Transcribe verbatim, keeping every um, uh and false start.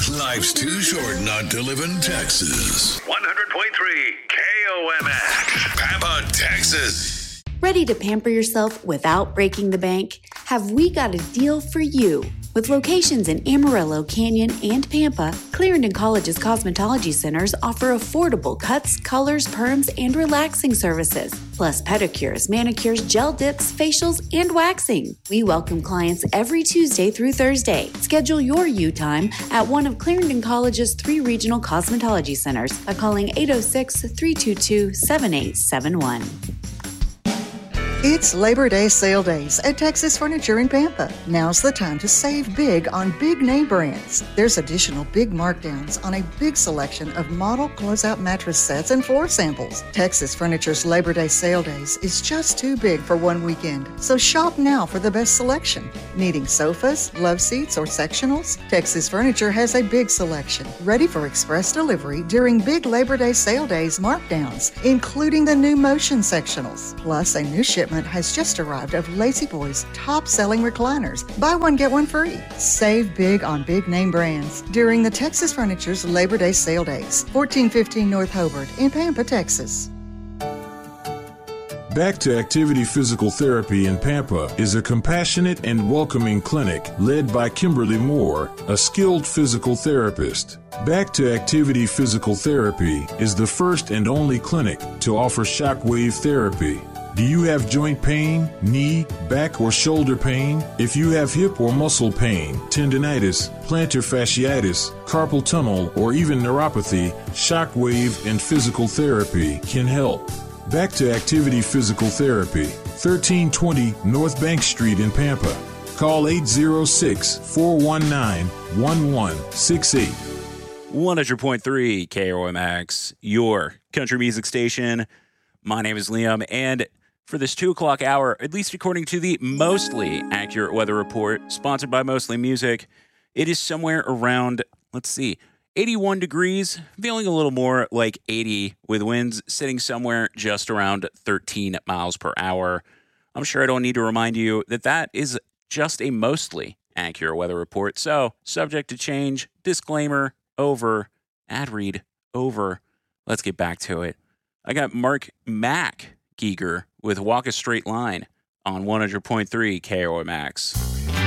Life's too short not to live in Texas. one hundred point three K O M X, Pampa, Texas. Ready to pamper yourself without breaking the bank? Have we got a deal for you? With locations in Amarillo, Canyon, and Pampa, Clarendon College's cosmetology centers offer affordable cuts, colors, perms, and relaxing services, plus pedicures, manicures, gel dips, facials, and waxing. We welcome clients every Tuesday through Thursday. Schedule your U time at one of Clarendon College's three regional cosmetology centers by calling eight oh six, three two two, seven eight seven one. It's Labor Day sale days at Texas Furniture in Pampa. Now's the time to save big on big name brands. There's additional big markdowns on a big selection of model closeout mattress sets and floor samples. Texas Furniture's Labor Day sale days is just too big for one weekend, so shop now for the best selection. Needing sofas, love seats, or sectionals? Texas Furniture has a big selection, ready for express delivery during big Labor Day sale days markdowns, including the new motion sectionals. Plus, a new shipment has just arrived of Lazy Boy's top-selling recliners. Buy one, get one free. Save big on big name brands during the Texas Furniture's Labor Day sale days. fourteen fifteen North Hobart in Pampa, Texas. Back to Activity Physical Therapy in Pampa is a compassionate and welcoming clinic led by Kimberly Moore, a skilled physical therapist. Back to Activity Physical Therapy is the first and only clinic to offer shockwave therapy. Do you have joint pain, knee, back, or shoulder pain? If you have hip or muscle pain, tendinitis, plantar fasciitis, carpal tunnel, or even neuropathy, shockwave and physical therapy can help. Back to Activity Physical Therapy, thirteen twenty North Bank Street in Pampa. Call eight oh six, four one nine, one one six eight. one hundred point three K O M X, your country music station. My name is Liam, and for this two o'clock hour, at least according to the Mostly Accurate Weather Report, sponsored by Mostly Music, it is somewhere around, let's see, eighty-one degrees, feeling a little more like eighty, with winds sitting somewhere just around thirteen miles per hour. I'm sure I don't need to remind you that that is just a mostly accurate weather report, so subject to change, disclaimer, over, ad read, over. Let's get back to it. I got Mark Mac Giger with Walk a Straight Line on one hundred point three K O M X.